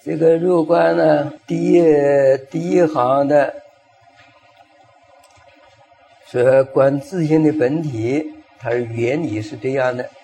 这个入观呢，第一行的说观自性的本体，它的原理是这样的。